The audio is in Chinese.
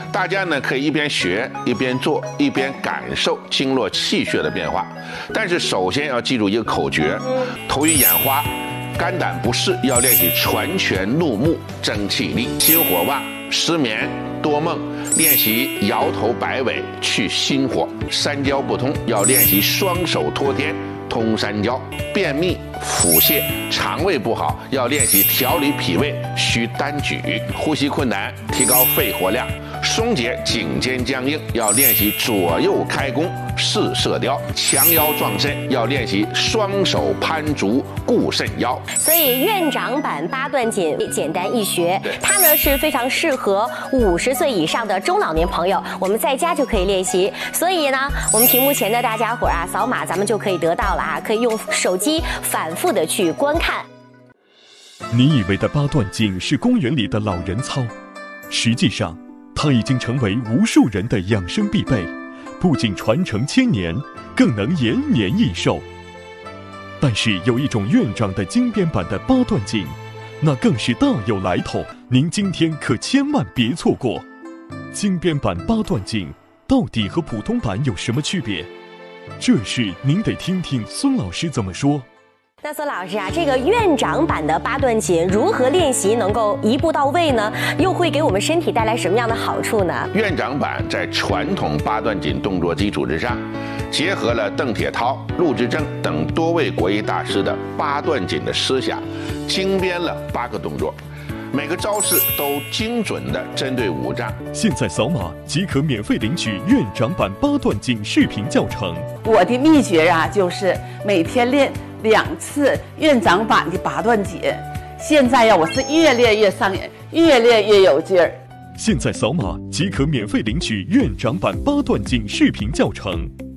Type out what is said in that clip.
大家呢可以一边学一边做，一边感受经络气血的变化。但是首先要记住一个口诀：头晕眼花、肝胆不适要练习攒拳怒目争气力；心火旺、失眠、多梦练习摇头摆尾去心火；三焦不通要练习双手托天通三焦；便秘、腹泻、肠胃不好要练习调理脾胃需单举；呼吸困难提高肺活量；松解颈肩僵硬要练习左右开弓试射雕；强腰壮肾要练习双手攀竹固肾腰。 所以院长版八段锦简单易学，它呢是非常适合50岁以上的中老年朋友，我们在家就可以练习。所以呢，我们屏幕前的大家伙啊，扫码咱们就可以得到了啊，可以用手机反复的去观看。 你以为的八段锦是公园里的老人操，实际上它已经成为无数人的养生必备，不仅传承1000年，更能延年益寿。但是有一种院长的精编版的八段锦，那更是大有来头，您今天可千万别错过。精编版八段锦到底和普通版有什么区别？这事您得听听孙老师怎么说。 那孙老师啊，这个院长版的八段锦如何练习能够一步到位呢？又会给我们身体带来什么样的好处呢？ 院长版在传统八段锦动作基础之上，结合了邓铁涛、陆之正等多位国医大师的八段锦的思想，精编了8个动作，每个招式都精准地针对五脏。 现在扫码即可免费领取院长版八段锦视频教程。 我的秘诀啊，就是每天练2次院长版的八段锦。现在呀，我是越练越上瘾，越练越有劲儿。 现在扫码即可免费领取院长版八段锦视频教程。